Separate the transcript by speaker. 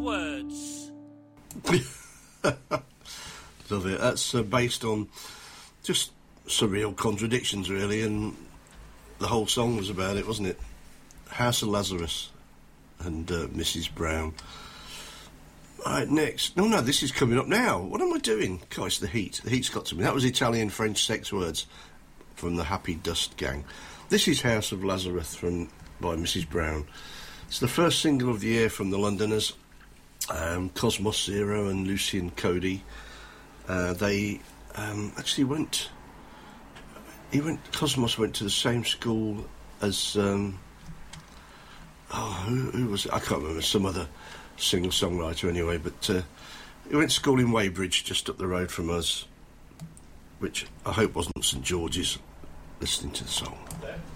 Speaker 1: words.
Speaker 2: Love it. That's based on just surreal contradictions, really, and the whole song was about it, wasn't it? House of Lazarus and Mrs. Brown. Right, next. No, this is coming up now. What am I doing? Gosh, the heat. The heat's got to me. That was Italian-French sex words from the Happy Dust Gang. This is House of Lazarus by Mrs. Brown. It's the first single of the year from the Londoners, Cosmos Zero and Lucian Cody. They actually went... Cosmos went to the same school as... who was it? I can't remember, some other singer-songwriter anyway, but he went to school in Weybridge, just up the road from us, which I hope wasn't St George's, listening to the song.